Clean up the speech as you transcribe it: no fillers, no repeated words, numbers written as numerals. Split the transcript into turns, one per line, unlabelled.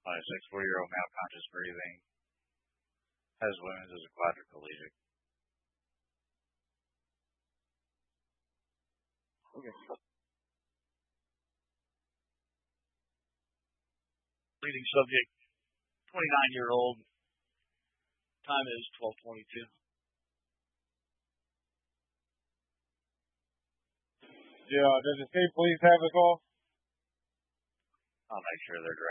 On a 64-year-old male conscious breathing. Has women's as a quadriplegic.
Okay.
Leading subject, 29-year-old. Time is 12:22.
Yeah, does the state police have the call?
I'll make sure they're